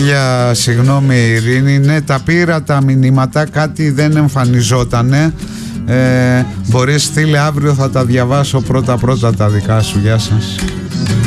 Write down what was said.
Χίλια συγγνώμη Ειρήνη. Ναι, τα πήρα τα μηνύματα, κάτι δεν εμφανιζότανε. Μπορείς στείλε αύριο, θα τα διαβάσω πρώτα τα δικά σου. Γεια σας.